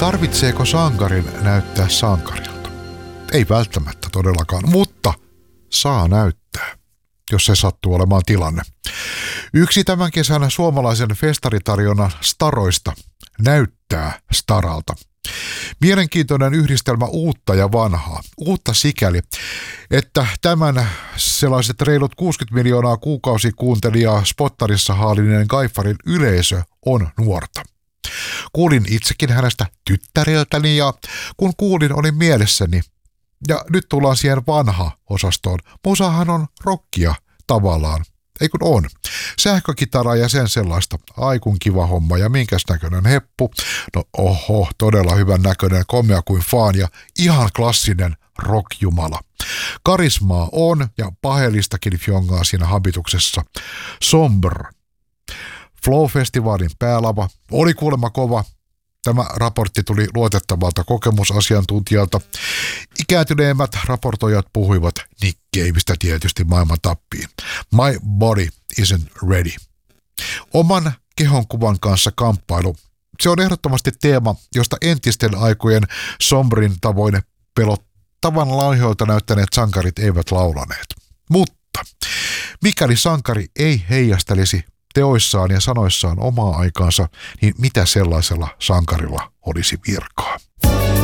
Tarvitseeko sankarin näyttää sankarilta? Ei välttämättä todellakaan, mutta saa näyttää, jos se sattuu olemaan tilanne. Yksi tämän kesän suomalaisen festaritarjonnan staroista näyttää staralta. Mielenkiintoinen yhdistelmä uutta ja vanhaa. Uutta sikäli, että tämän sellaiset reilut 60 miljoonaa kuukausikuuntelijaa spottarissa haalineen Gaifarin yleisö on nuorta. Kuulin itsekin hänestä tyttäriltäni ja kun kuulin olin mielessäni. Ja nyt tullaan siihen vanha-osastoon. Musahan on rockia tavallaan. Ei kun on. Sähkökitara ja sen sellaista. Ai kun kiva homma ja minkäs näköinen heppu. No oho, todella hyvän näköinen, komea kuin faan ja ihan klassinen rockjumala. Karismaa on ja pahelistakin fjongaa siinä habituksessa. Somber. Flow-festivaalin päälava oli kuulemma kova. Tämä raportti tuli luotettavalta kokemusasiantuntijalta. Ikääntyneemmät raportoijat puhuivat Nick Caveista tietysti maailman tappiin. My body isn't ready. Oman kehonkuvan kanssa kamppailu. Se on ehdottomasti teema, josta entisten aikojen sombrin tavoin pelottavan laihoilta näyttäneet sankarit eivät laulaneet. Mutta mikäli sankari ei heijastelisi teoissaan ja sanoissaan omaa aikaansa, niin mitä sellaisella sankarilla olisi virkaa?